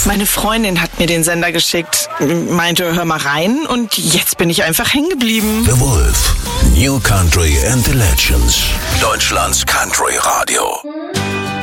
Meine Freundin hat mir den Sender geschickt, meinte, hör mal rein und jetzt bin ich einfach hängen geblieben. The Wolf, New Country and the Legends. Deutschlands Country Radio.